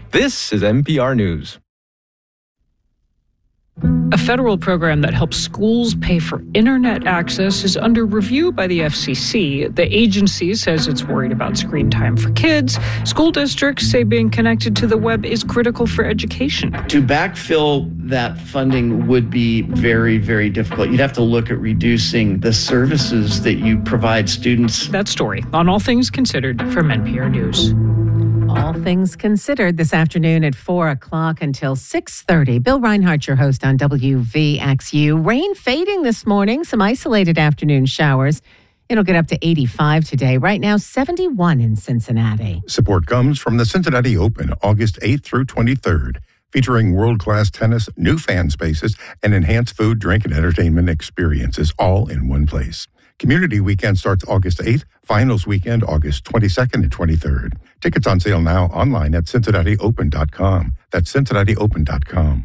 This is NPR News. A federal program that helps schools pay for internet access is under review by the FCC. The agency says it's worried about screen time for kids. School districts say being connected to the web is critical for education. To backfill that funding would be very, very difficult. You'd have to look at reducing the services that you provide students. That story on All Things Considered from NPR News. All Things Considered this afternoon at 4 o'clock until 6:30. Bill Reinhart, your host on WVXU. Rain fading this morning, some isolated afternoon showers. It'll get up to 85 today. Right now, 71 in Cincinnati. Support comes from the Cincinnati Open, August 8th through 23rd, featuring world-class tennis, new fan spaces, and enhanced food, drink, and entertainment experiences, all in one place. Community Weekend starts August 8th, Finals Weekend August 22nd and 23rd. Tickets on sale now online at CincinnatiOpen.com. That's CincinnatiOpen.com.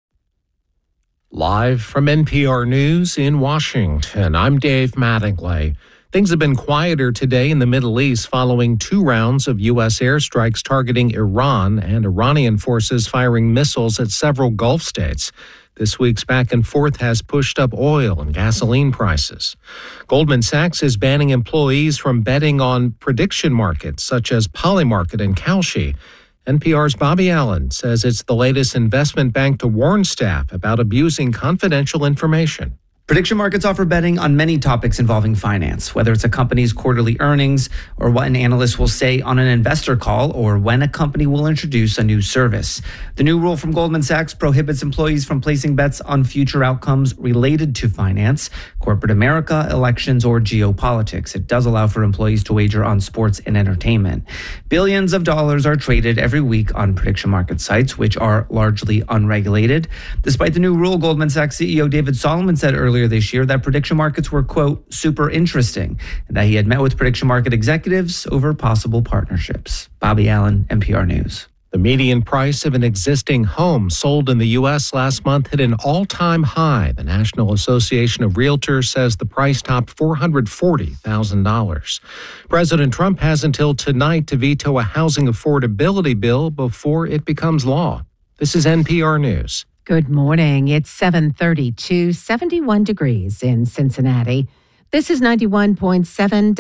Live from NPR News in Washington, I'm Dave Mattingly. Things have been quieter today in the Middle East following 2 rounds of U.S. airstrikes targeting Iran and Iranian forces firing missiles at several Gulf states. This week's back and forth has pushed up oil and gasoline prices. Goldman Sachs is banning employees from betting on prediction markets such as Polymarket and Kalshi. NPR's Bobby Allen says it's the latest investment bank to warn staff about abusing confidential information. Prediction markets offer betting on many topics involving finance, whether it's a company's quarterly earnings or what an analyst will say on an investor call or when a company will introduce a new service. The new rule from Goldman Sachs prohibits employees from placing bets on future outcomes related to finance, corporate America, elections, or geopolitics. It does allow for employees to wager on sports and entertainment. Billions of dollars are traded every week on prediction market sites, which are largely unregulated. Despite the new rule, Goldman Sachs CEO David Solomon said earlier this year that prediction markets were, quote, super interesting, and that he had met with prediction market executives over possible partnerships. Bobby Allen, NPR News. The median price of an existing home sold in the U.S. last month hit an all-time high. The National Association of Realtors says the price topped $440,000. President Trump has until tonight to veto a housing affordability bill before it becomes law. This is NPR News. Good morning. It's 7:32, 71 degrees in Cincinnati. This is 91.7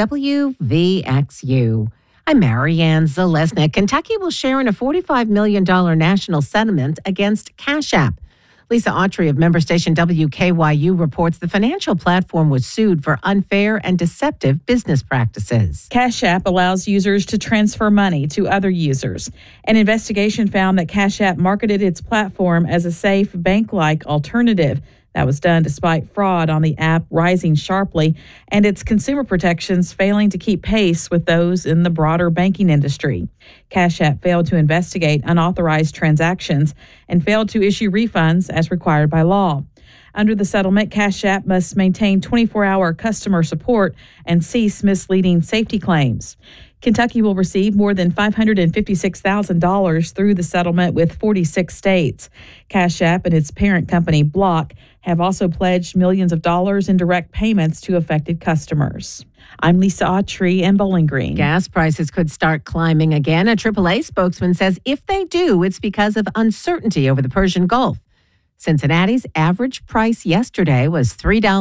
WVXU. I'm Marianne Zalesnik. Kentucky will share in a $45 million national settlement against Cash App. Lisa Autry of member station WKYU reports the financial platform was sued for unfair and deceptive business practices. Cash App allows users to transfer money to other users. An investigation found that Cash App marketed its platform as a safe, bank-like alternative. That was done despite fraud on the app rising sharply and its consumer protections failing to keep pace with those in the broader banking industry. Cash App failed to investigate unauthorized transactions and failed to issue refunds as required by law. Under the settlement, Cash App must maintain 24-hour customer support and cease misleading safety claims. Kentucky will receive more than $556,000 through the settlement with 46 states. Cash App and its parent company, Block, have also pledged millions of dollars in direct payments to affected customers. I'm Lisa Autry in Bowling Green. Gas prices could start climbing again. A AAA spokesman says if they do, it's because of uncertainty over the Persian Gulf. Cincinnati's average price yesterday was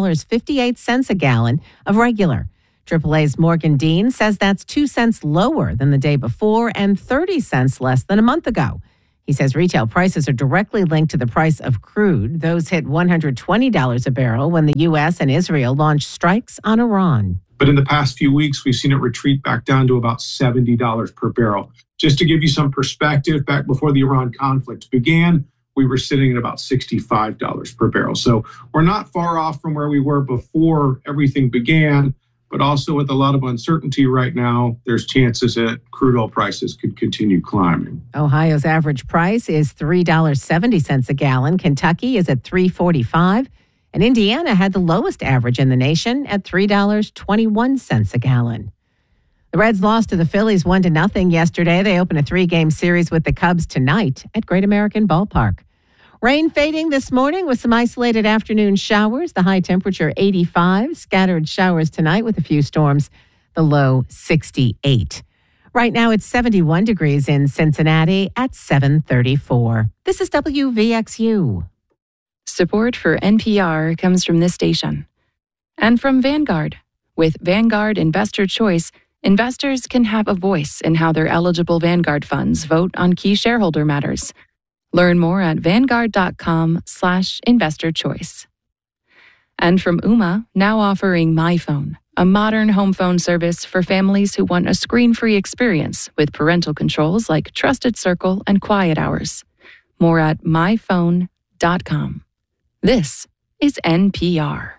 $3.58 a gallon of regular. AAA's Morgan Dean says that's 2 cents lower than the day before and 30 cents less than a month ago. He says retail prices are directly linked to the price of crude. Those hit $120 a barrel when the U.S. and Israel launched strikes on Iran. But in the past few weeks, we've seen it retreat back down to about $70 per barrel. Just to give you some perspective, back before the Iran conflict began, we were sitting at about $65 per barrel. So we're not far off from where we were before everything began. But also with a lot of uncertainty right now, there's chances that crude oil prices could continue climbing. Ohio's average price is $3.70 a gallon. Kentucky is at $3.45. And Indiana had the lowest average in the nation at $3.21 a gallon. The Reds lost to the Phillies 1-0 yesterday. They open a 3-game series with the Cubs tonight at Great American Ballpark. Rain fading this morning with some isolated afternoon showers. The high temperature 85. Scattered showers tonight with a few storms. The low 68. Right now it's 71 degrees in Cincinnati at 7:34. This is WVXU. Support for NPR comes from this station and from Vanguard. With Vanguard Investor Choice, investors can have a voice in how their eligible Vanguard funds vote on key shareholder matters. Learn more at vanguard.com/investorchoice. And from Ooma, now offering MyPhone, a modern home phone service for families who want a screen-free experience with parental controls like Trusted Circle and Quiet Hours. More at myphone.com. This is NPR.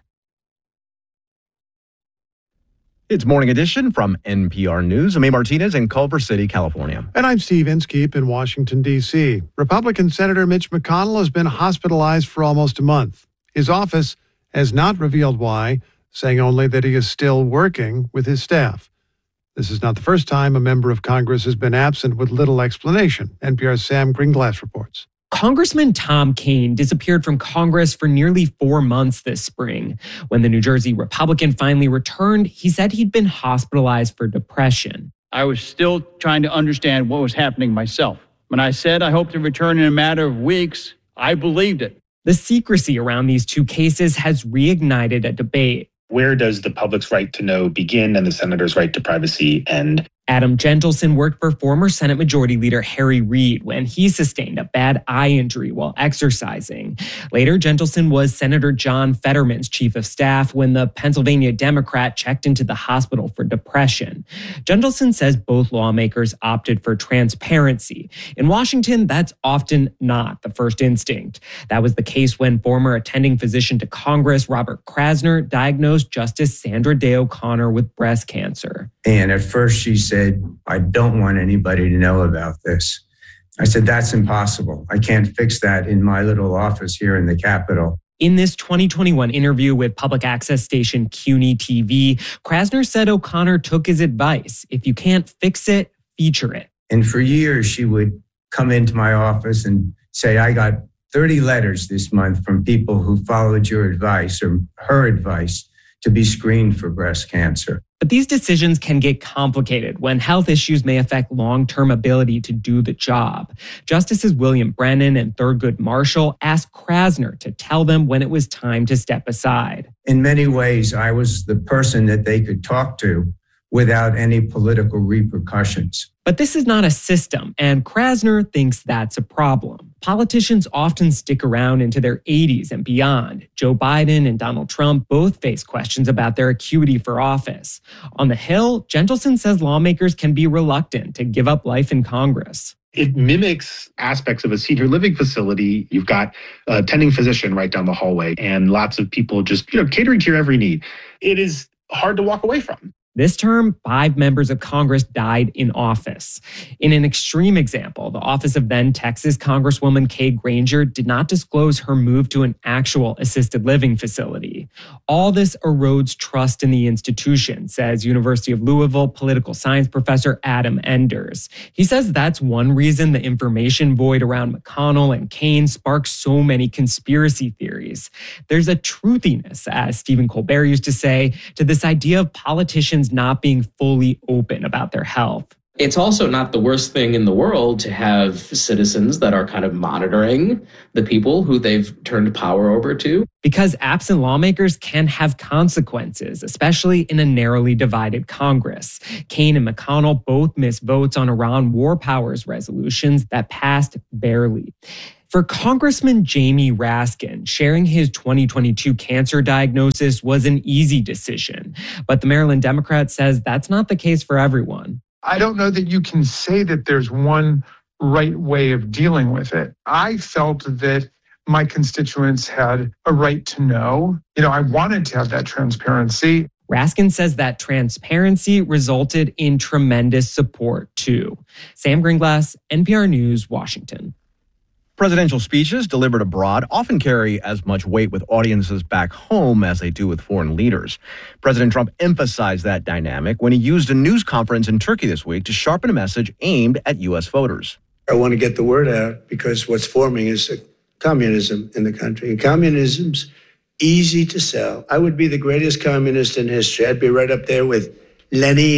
It's Morning Edition from NPR News. I'm A. Martinez in Culver City, California. And I'm Steve Inskeep in Washington, D.C. Republican Senator Mitch McConnell has been hospitalized for almost a month. His office has not revealed why, saying only that he is still working with his staff. This is not the first time a member of Congress has been absent with little explanation. NPR's Sam Greenglass reports. Congressman Tom Kean disappeared from Congress for nearly 4 months this spring. When the New Jersey Republican finally returned, he said he'd been hospitalized for depression. I was still trying to understand what was happening myself. When I said I hope to return in a matter of weeks, I believed it. The secrecy around these two cases has reignited a debate. Where does the public's right to know begin and the senator's right to privacy end? Adam Gentleson worked for former Senate Majority Leader Harry Reid when he sustained a bad eye injury while exercising. Later, Gentleson was Senator John Fetterman's chief of staff when the Pennsylvania Democrat checked into the hospital for depression. Gentleson says both lawmakers opted for transparency. In Washington, that's often not the first instinct. That was the case when former attending physician to Congress Robert Krasner diagnosed Justice Sandra Day O'Connor with breast cancer. And at first she said, I don't want anybody to know about this. I said, that's impossible. I can't fix that in my little office here in the Capitol. In this 2021 interview with public access station CUNY TV, Krasner said O'Connor took his advice. If you can't fix it, feature it. And for years, she would come into my office and say, I got 30 letters this month from people who followed your advice or her advice to be screened for breast cancer. But these decisions can get complicated when health issues may affect long-term ability to do the job. Justices William Brennan and Thurgood Marshall asked Krasner to tell them when it was time to step aside. In many ways, I was the person that they could talk to without any political repercussions. But this is not a system, and Krasner thinks that's a problem. Politicians often stick around into their 80s and beyond. Joe Biden and Donald Trump both face questions about their acuity for office. On the Hill, Gentleson says lawmakers can be reluctant to give up life in Congress. It mimics aspects of a senior living facility. You've got a attending physician right down the hallway and lots of people just, catering to your every need. It is hard to walk away from. This term, 5 members of Congress died in office. In an extreme example, the office of then Texas Congresswoman Kay Granger did not disclose her move to an actual assisted living facility. All this erodes trust in the institution, says University of Louisville political science professor Adam Enders. He says that's one reason the information void around McConnell and Kean sparks so many conspiracy theories. There's a truthiness, as Stephen Colbert used to say, to this idea of politicians not being fully open about their health. It's also not the worst thing in the world to have citizens that are kind of monitoring the people who they've turned power over to. Because absent lawmakers can have consequences, especially in a narrowly divided Congress. Kean and McConnell both missed votes on Iran war powers resolutions that passed barely. For Congressman Jamie Raskin, sharing his 2022 cancer diagnosis was an easy decision. But the Maryland Democrat says that's not the case for everyone. I don't know that you can say that there's one right way of dealing with it. I felt that my constituents had a right to know. I wanted to have that transparency. Raskin says that transparency resulted in tremendous support, too. Sam Greenglass, NPR News, Washington. Presidential speeches delivered abroad often carry as much weight with audiences back home as they do with foreign leaders. President Trump emphasized that dynamic when he used a news conference in Turkey this week to sharpen a message aimed at U.S. voters. I want to get the word out because what's forming is communism in the country. And communism's easy to sell. I would be the greatest communist in history. I'd be right up there with Lenin.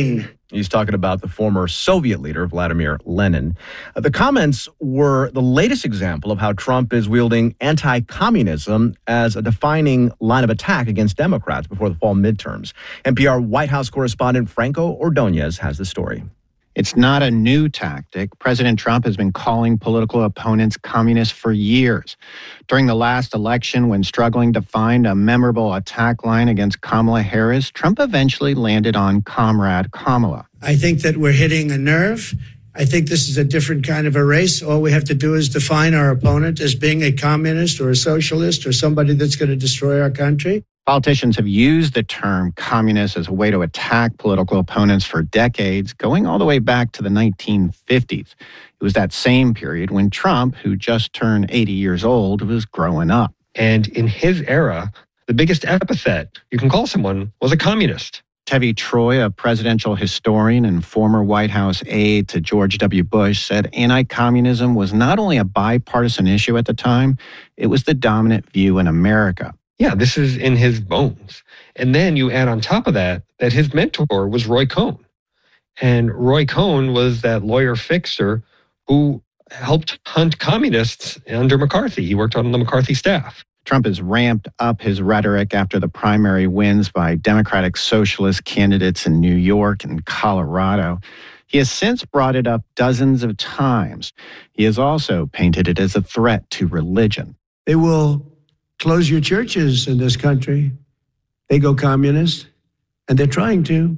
He's talking about the former Soviet leader, Vladimir Lenin. The comments were the latest example of how Trump is wielding anti-communism as a defining line of attack against Democrats before the fall midterms. NPR White House correspondent Franco Ordonez has the story. It's not a new tactic. President Trump has been calling political opponents communists for years. During the last election, when struggling to find a memorable attack line against Kamala Harris, Trump eventually landed on Comrade Kamala. I think that we're hitting a nerve. I think this is a different kind of a race. All we have to do is define our opponent as being a communist or a socialist or somebody that's going to destroy our country. Politicians have used the term communist as a way to attack political opponents for decades, going all the way back to the 1950s. It was that same period when Trump, who just turned 80 years old, was growing up. And in his era, the biggest epithet you can call someone was a communist. Tevi Troy, a presidential historian and former White House aide to George W. Bush, said anti-communism was not only a bipartisan issue at the time, it was the dominant view in America. Yeah, this is in his bones. And then you add on top of that his mentor was Roy Cohn. And Roy Cohn was that lawyer fixer who helped hunt communists under McCarthy. He worked on the McCarthy staff. Trump has ramped up his rhetoric after the primary wins by Democratic Socialist candidates in New York and Colorado. He has since brought it up dozens of times. He has also painted it as a threat to religion. They will close your churches in this country. They go communist, and they're trying to.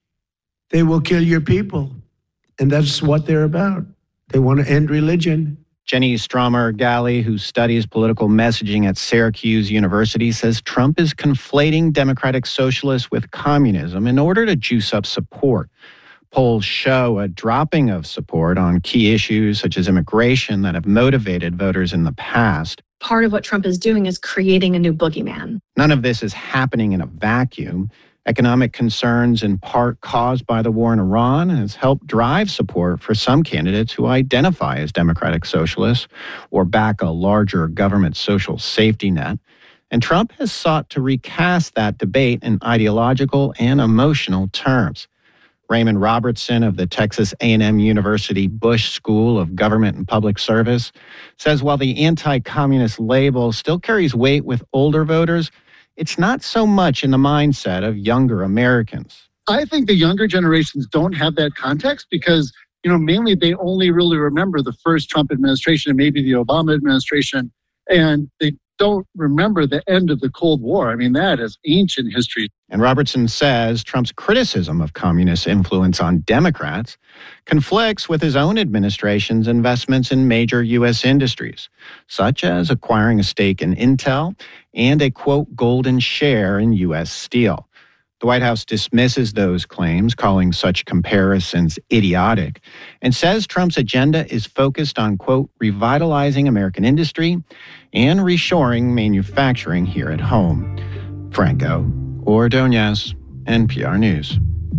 They will kill your people, and that's what they're about. They want to end religion. Jenny Stromer-Galley, who studies political messaging at Syracuse University, says Trump is conflating Democratic Socialists with communism in order to juice up support. Polls show a dropping of support on key issues such as immigration that have motivated voters in the past. Part of what Trump is doing is creating a new boogeyman. None of this is happening in a vacuum. Economic concerns, in part caused by the war in Iran, has helped drive support for some candidates who identify as Democratic Socialists or back a larger government social safety net. And Trump has sought to recast that debate in ideological and emotional terms. Raymond Robertson of the Texas A&M University Bush School of Government and Public Service says while the anti-communist label still carries weight with older voters, it's not so much in the mindset of younger Americans. I think the younger generations don't have that context because, mainly they only really remember the first Trump administration and maybe the Obama administration, and they don't remember the end of the Cold War. I mean, that is ancient history. And Robertson says Trump's criticism of communist influence on Democrats conflicts with his own administration's investments in major U.S. industries, such as acquiring a stake in Intel and a, quote, golden share in U.S. Steel. The White House dismisses those claims, calling such comparisons idiotic, and says Trump's agenda is focused on, quote, revitalizing American industry and reshoring manufacturing here at home. Franco Ordonez, NPR News.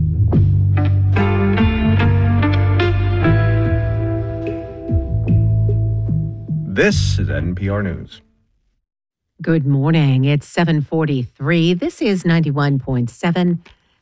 This is NPR News. Good morning. It's 7:43. This is 91.7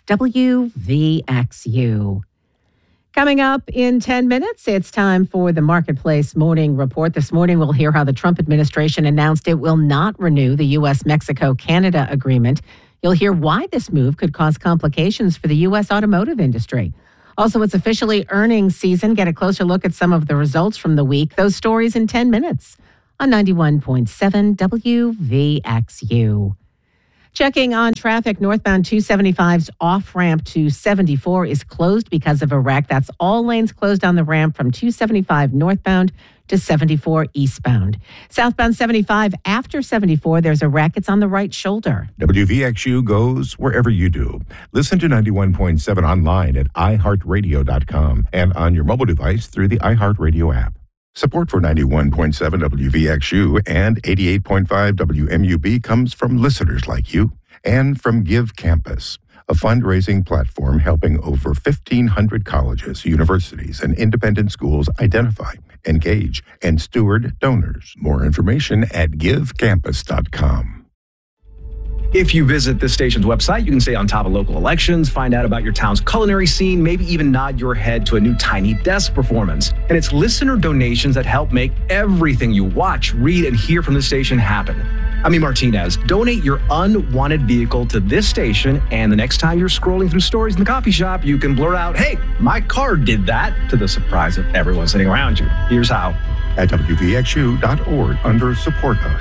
WVXU. Coming up in 10 minutes, it's time for the Marketplace Morning Report. This morning, we'll hear how the Trump administration announced it will not renew the U.S.-Mexico-Canada agreement. You'll hear why this move could cause complications for the U.S. automotive industry. Also, it's officially earnings season. Get a closer look at some of the results from the week. Those stories in 10 minutes on 91.7 WVXU. Checking on traffic, northbound 275's off-ramp to 74 is closed because of a wreck. That's all lanes closed on the ramp from 275 northbound to 74 eastbound. Southbound 75 after 74, there's a wreck. It's on the right shoulder. WVXU goes wherever you do. Listen to 91.7 online at iHeartRadio.com and on your mobile device through the iHeartRadio app. Support for 91.7 WVXU and 88.5 WMUB comes from listeners like you and from Give Campus, a fundraising platform helping over 1,500 colleges, universities, and independent schools identify, engage, and steward donors. More information at givecampus.com. If you visit this station's website, you can stay on top of local elections, find out about your town's culinary scene, maybe even nod your head to a new Tiny Desk performance. And it's listener donations that help make everything you watch, read, and hear from the station happen. I'm Martinez. Donate your unwanted vehicle to this station, and the next time you're scrolling through stories in the coffee shop, you can blurt out, "Hey, my car did that," to the surprise of everyone sitting around you. Here's how. At WVXU.org under Support Us.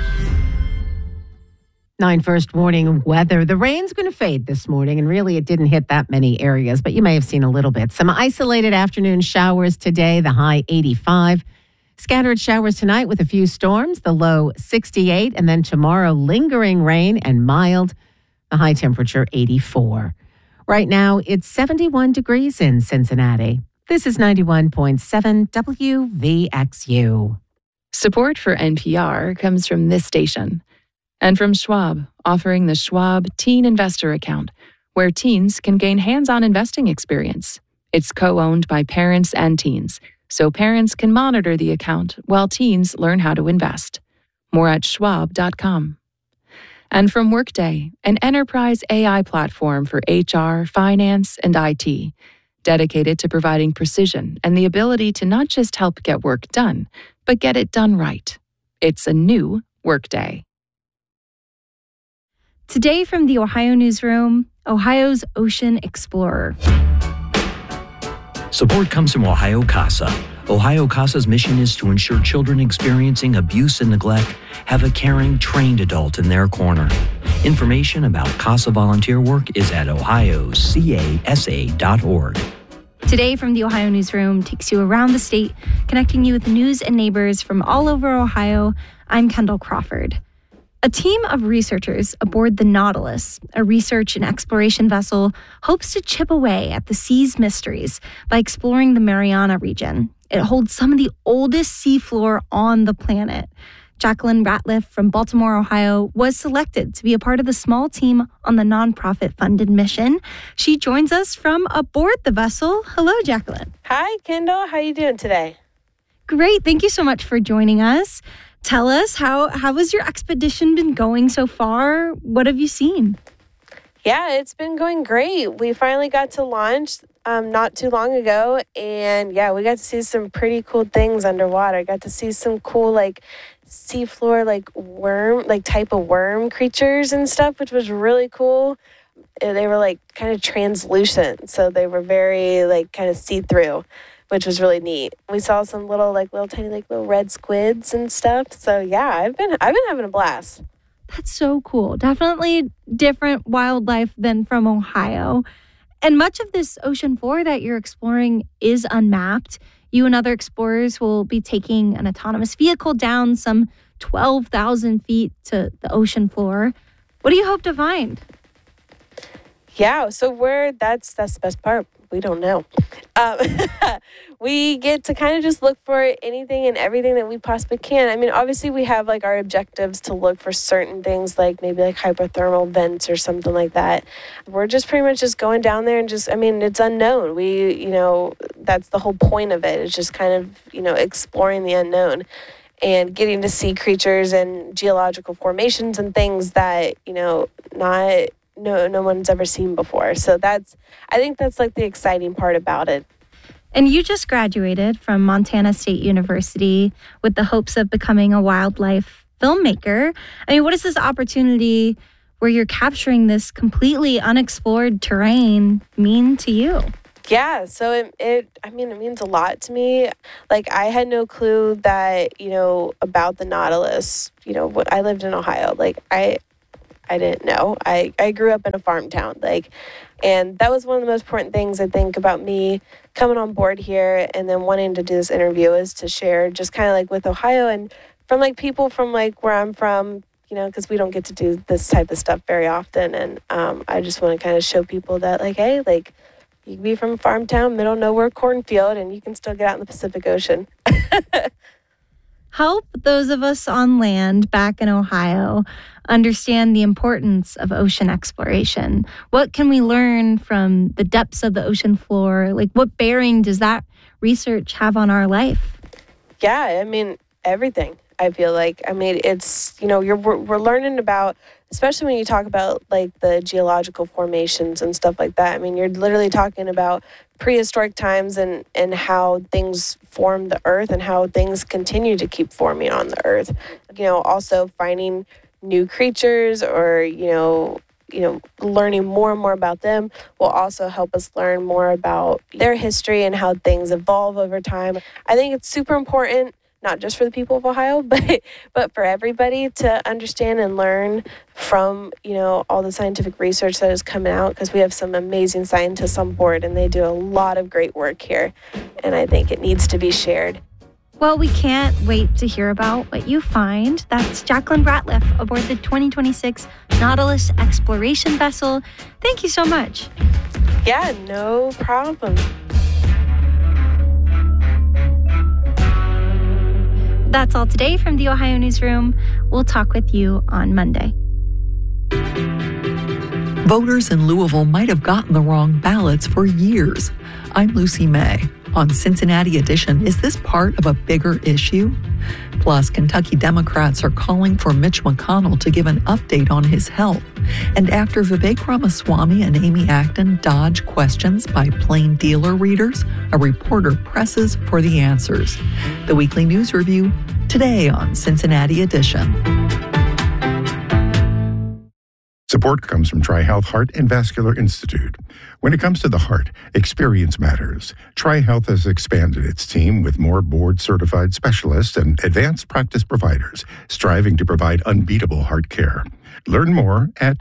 9 first warning weather. The rain's going to fade this morning, and really it didn't hit that many areas, but you may have seen a little bit. Some isolated afternoon showers today, the high 85. Scattered showers tonight with a few storms, the low 68. And then tomorrow, lingering rain and mild, the high temperature 84. Right now, it's 71 degrees in Cincinnati. This is 91.7 WVXU. Support for NPR comes from this station. And from Schwab, offering the Schwab Teen Investor Account, where teens can gain hands-on investing experience. It's co-owned by parents and teens, so parents can monitor the account while teens learn how to invest. More at schwab.com. And from Workday, an enterprise AI platform for HR, finance, and IT, dedicated to providing precision and the ability to not just help get work done, but get it done right. It's a new Workday. Today from the Ohio Newsroom, Ohio's Ocean Explorer. Support comes from Ohio CASA. Ohio CASA's mission is to ensure children experiencing abuse and neglect have a caring, trained adult in their corner. Information about CASA volunteer work is at ohiocasa.org. Today from the Ohio Newsroom takes you around the state, connecting you with news and neighbors from all over Ohio. I'm Kendall Crawford. A team of researchers aboard the Nautilus, a research and exploration vessel, hopes to chip away at the sea's mysteries by exploring the Mariana region. It holds some of the oldest seafloor on the planet. Jacqueline Ratliff from Baltimore, Ohio, was selected to be a part of the small team on the nonprofit-funded mission. She joins us from aboard the vessel. Hello, Jacqueline. Hi, Kendall. How are you doing today? Great. Thank you so much for joining us. Tell us, how has your expedition been going so far? What have you seen? Yeah, it's been going great. We finally got to launch not too long ago, and yeah, we got to see some pretty cool things underwater. I got to see some cool seafloor worm, type of worm creatures and stuff, which was really cool. They were kind of translucent, so they were very kind of see-through, which was really neat. We saw some little tiny red squids and stuff. So yeah, I've been having a blast. That's so cool. Definitely different wildlife than from Ohio. And much of this ocean floor that you're exploring is unmapped. You and other explorers will be taking an autonomous vehicle down some 12,000 feet to the ocean floor. What do you hope to find? Yeah, so that's the best part. We don't know. We get to kind of just look for anything and everything that we possibly can. I mean, obviously we have our objectives to look for certain things, maybe hydrothermal vents or something like that. We're just pretty much just going down there and it's unknown. That's the whole point of it. It's just kind of, exploring the unknown and getting to see creatures and geological formations and things that, no one's ever seen before. So I think that's the exciting part about it. And you just graduated from Montana State University with the hopes of becoming a wildlife filmmaker. I mean, what is this opportunity where you're capturing this completely unexplored terrain mean to you? Yeah, so it means a lot to me. I had no clue that, about the Nautilus. I lived in Ohio. I didn't know. I grew up in a farm town, and that was one of the most important things I think about me coming on board here and then wanting to do this interview is to share just kind of with Ohio and from people from where I'm from, because we don't get to do this type of stuff very often. And I just want to kind of show people that hey, you can be from a farm town, middle of nowhere cornfield, and you can still get out in the Pacific Ocean. Help those of us on land back in Ohio understand the importance of ocean exploration. What can we learn from the depths of the ocean floor? What bearing does that research have on our life? Yeah, everything. I feel like, I mean, it's, we're learning about, especially when you talk about like the geological formations and stuff like that. I mean, you're literally talking about prehistoric times and how things formed the earth and how things continue to keep forming on the earth. Also finding new creatures or, learning more and more about them will also help us learn more about their history and how things evolve over time. I think it's super important, not just for the people of Ohio, but for everybody to understand and learn from, all the scientific research that is coming out, because we have some amazing scientists on board and they do a lot of great work here. And I think it needs to be shared. Well, we can't wait to hear about what you find. That's Jacqueline Ratliff aboard the 2026 Nautilus exploration vessel. Thank you so much. Yeah, no problem. That's all today from the Ohio Newsroom. We'll talk with you on Monday. Voters in Louisville might have gotten the wrong ballots for years. I'm Lucy May. On Cincinnati Edition, is this part of a bigger issue? Plus, Kentucky Democrats are calling for Mitch McConnell to give an update on his health. And after Vivek Ramaswamy and Amy Acton dodge questions by plain dealer readers, a reporter presses for the answers. The weekly news review today on Cincinnati Edition. Support comes from TriHealth Heart and Vascular Institute. When it comes to the heart, experience matters. TriHealth has expanded its team with more board-certified specialists and advanced practice providers, striving to provide unbeatable heart care. Learn more at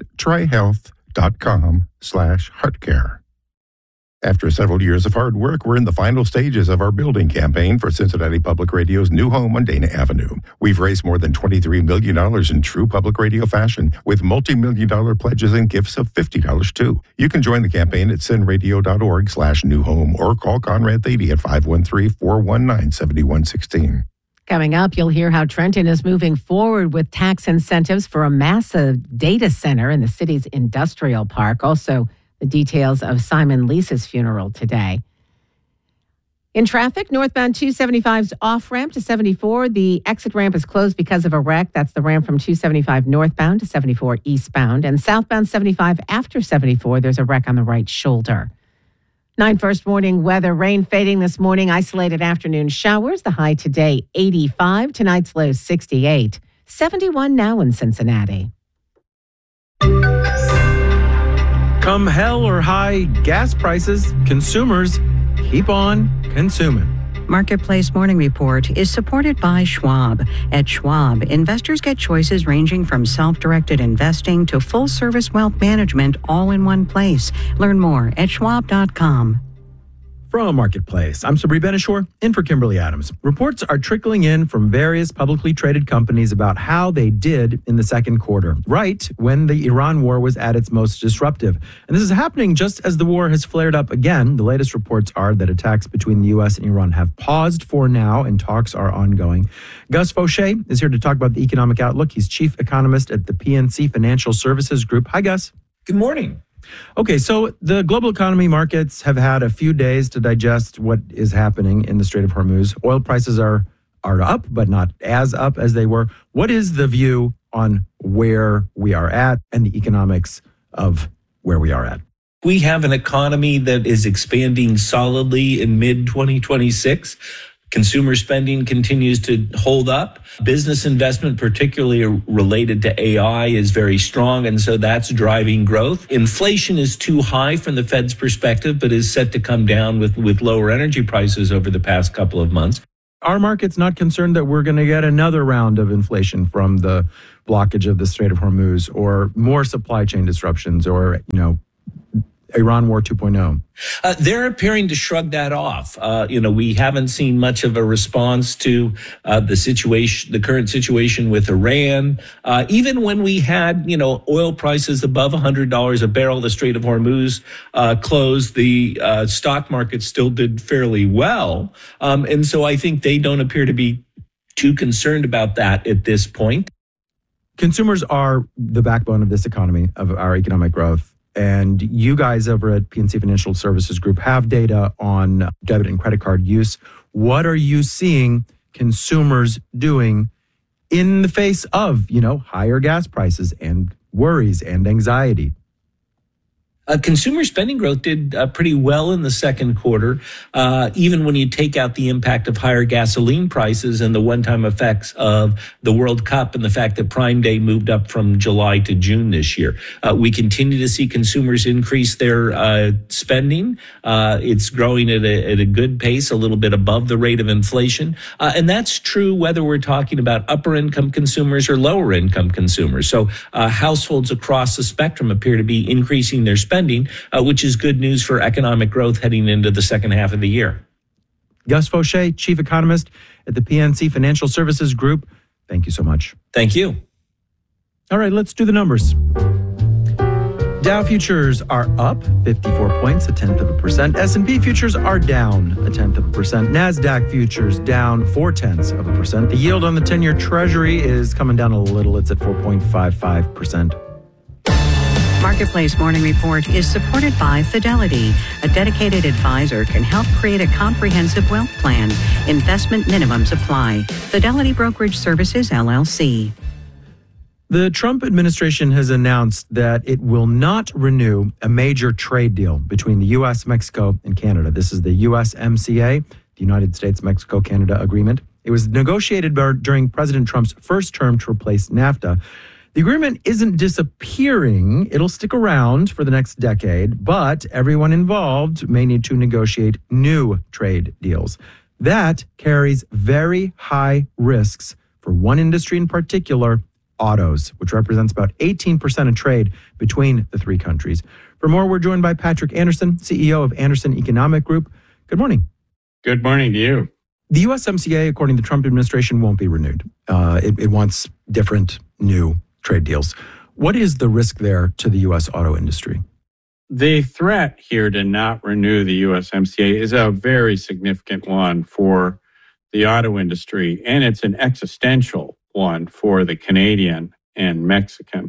trihealth.com/heartcare. After several years of hard work, we're in the final stages of our building campaign for Cincinnati Public Radio's new home on Dana Avenue. We've raised more than $23 million in true public radio fashion, with multi-million-dollar pledges and gifts of $50 too. You can join the campaign at cinradio.org/new home or call Conrad Thady at 513-419-7116. Coming up, you'll hear how Trenton is moving forward with tax incentives for a massive data center in the city's industrial park. Also, the details of Simon Leese's funeral today. In traffic, northbound 275's off-ramp to 74. The exit ramp is closed because of a wreck. That's the ramp from 275 northbound to 74 eastbound. And southbound 75 after 74, there's a wreck on the right shoulder. 9 first morning weather. Rain fading this morning. Isolated afternoon showers. The high today, 85. Tonight's low, 68. 71 now in Cincinnati. Come hell or high gas prices, consumers keep on consuming. Marketplace Morning Report is supported by Schwab. At Schwab, investors get choices ranging from self-directed investing to full-service wealth management all in one place. Learn more at schwab.com. From Marketplace, I'm Sabri Benishore, in for Kimberly Adams. Reports are trickling in from various publicly traded companies about how they did in the second quarter, right when the Iran war was at its most disruptive. And this is happening just as the war has flared up again. The latest reports are that attacks between the U.S. and Iran have paused for now, and talks are ongoing. Gus Fauché is here to talk about the economic outlook. He's chief economist at the PNC Financial Services Group. Hi, Gus. Good morning. Okay, so the global economy markets have had a few days to digest what is happening in the Strait of Hormuz. Oil prices are up, but not as up as they were. What is the view on where we are at and the economics of where we are at? We have an economy that is expanding solidly in mid-2026. Consumer spending continues to hold up. Business investment, particularly related to AI, is very strong, and so that's driving growth. Inflation is too high from the Fed's perspective, but is set to come down with lower energy prices over the past couple of months. Our market's not concerned that we're going to get another round of inflation from the blockage of the Strait of Hormuz, or more supply chain disruptions, or, Iran War 2.0? They're appearing to shrug that off. We haven't seen much of a response to the current situation with Iran. Even when we had, oil prices above $100 a barrel, the Strait of Hormuz closed, the stock market still did fairly well. And so I think they don't appear to be too concerned about that at this point. Consumers are the backbone of this economy, of our economic growth. And you guys over at PNC Financial Services Group have data on debit and credit card use. What are you seeing consumers doing in the face of, higher gas prices and worries and anxiety. Consumer spending growth did pretty well in the second quarter, even when you take out the impact of higher gasoline prices and the one-time effects of the World Cup and the fact that Prime Day moved up from July to June this year. We continue to see consumers increase their spending. It's growing at a good pace, a little bit above the rate of inflation. And that's true whether we're talking about upper-income consumers or lower-income consumers. So households across the spectrum appear to be increasing their spending, which is good news for economic growth heading into the second half of the year. Gus Fauché, Chief Economist at the PNC Financial Services Group. Thank you so much. Thank you. All right, let's do the numbers. Dow futures are up 54 points, 0.1%. S&P futures are down 0.1%. NASDAQ futures down 0.4%. The yield on the 10-year Treasury is coming down a little. It's at 4.55%. Marketplace Morning Report is supported by Fidelity. A dedicated advisor can help create a comprehensive wealth plan. Investment minimums apply. Fidelity Brokerage Services, LLC. The Trump administration has announced that it will not renew a major trade deal between the U.S., Mexico, and Canada. This is the USMCA, the United States-Mexico-Canada Agreement. It was negotiated during President Trump's first term to replace NAFTA. The agreement isn't disappearing. It'll stick around for the next decade, but everyone involved may need to negotiate new trade deals. That carries very high risks for one industry in particular, autos, which represents about 18% of trade between the three countries. For more, we're joined by Patrick Anderson, CEO of Anderson Economic Group. Good morning. Good morning to you. The USMCA, according to the Trump administration, won't be renewed. It wants different, new trade deals. What is the risk there to the U.S. auto industry? The threat here to not renew the USMCA is a very significant one for the auto industry, and it's an existential one for the Canadian and Mexican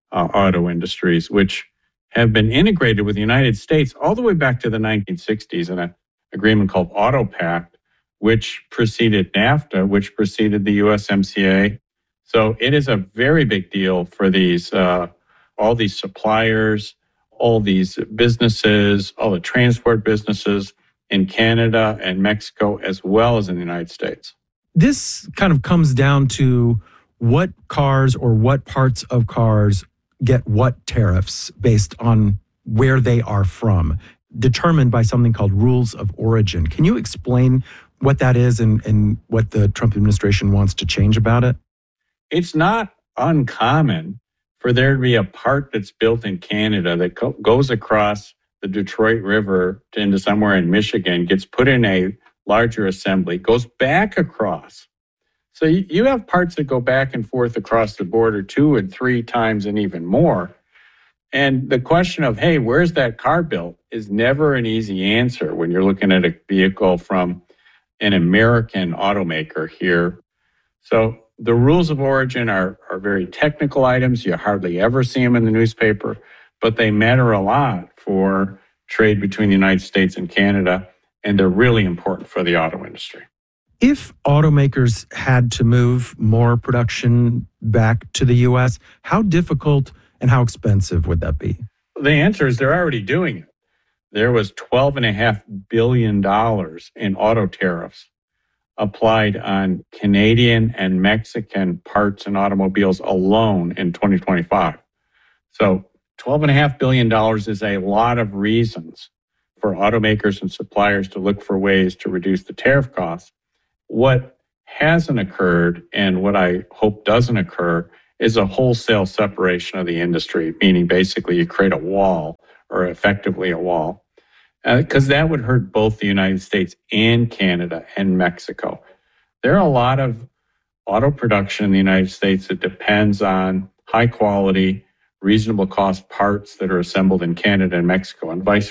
auto industries, which have been integrated with the United States all the way back to the 1960s in an agreement called Auto Pact, which preceded NAFTA, which preceded the USMCA. So it is a very big deal for these, all these suppliers, all these businesses, all the transport businesses in Canada and Mexico, as well as in the United States. This kind of comes down to what cars or what parts of cars get what tariffs based on where they are from, determined by something called rules of origin. Can you explain what that is and what the Trump administration wants to change about it? It's not uncommon for there to be a part that's built in Canada that goes across the Detroit River into somewhere in Michigan, gets put in a larger assembly, goes back across. So you have parts that go back and forth across the border 2 and 3 times and even more. And the question of, hey, where's that car built is never an easy answer when you're looking at a vehicle from an American automaker here. So the rules of origin are very technical items. You hardly ever see them in the newspaper, but they matter a lot for trade between the United States and Canada, and they're really important for the auto industry. If automakers had to move more production back to the U.S., how difficult and how expensive would that be? The answer is they're already doing it. There was $12.5 billion in auto tariffs applied on Canadian and Mexican parts and automobiles alone in 2025. So $12.5 billion is a lot of reasons for automakers and suppliers to look for ways to reduce the tariff costs. What hasn't occurred, and what I hope doesn't occur, is a wholesale separation of the industry, meaning basically you create a wall, or effectively a wall, because that would hurt both the United States and Canada and Mexico. There are a lot of auto production in the United States that depends on high quality, reasonable cost parts that are assembled in Canada and Mexico, and vice